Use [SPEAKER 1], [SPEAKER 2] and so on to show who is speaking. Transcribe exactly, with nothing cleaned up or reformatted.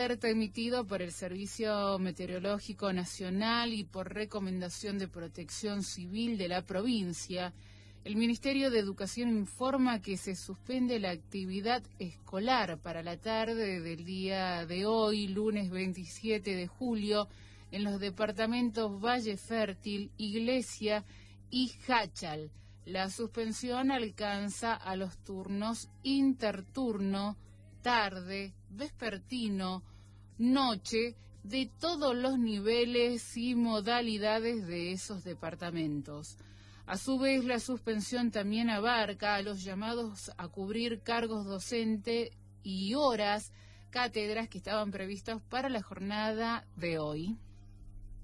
[SPEAKER 1] Alerta emitido por el Servicio Meteorológico Nacional y por recomendación de Protección Civil de la provincia, el Ministerio de Educación informa que se suspende la actividad escolar para la tarde del día de hoy, lunes veintisiete de julio, en los departamentos Valle Fértil, Iglesia y Jáchal. La suspensión alcanza a los turnos interturno, tarde, vespertino, noche, de todos los niveles y modalidades de esos departamentos. A su vez, la suspensión también abarca a los llamados a cubrir cargos docentes y horas, cátedras que estaban previstas para la jornada de hoy.